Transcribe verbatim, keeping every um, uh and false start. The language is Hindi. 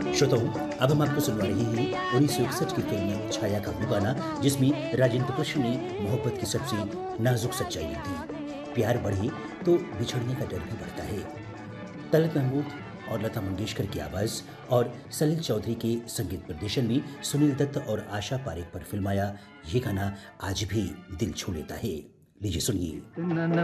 श्रोताओं, अब हम आपको सुनवा रहे हैं उन्नीस सौ इकसठ की फिल्म छाया का वो गाना, जिसमें राजेंद्र प्रश्न ने मोहब्बत की सबसे नाजुक सच्चाई लिख दी। प्यार बढ़े तो बिछड़ने का डर भी बढ़ता है। तलत महमूद और लता मंगेशकर की आवाज़ और सलील चौधरी के संगीत निर्देशन में सुनील दत्त और आशा पारेख पर फिल्माया ये गाना आज भी दिल छू लेता है। लीजिए सुनिए।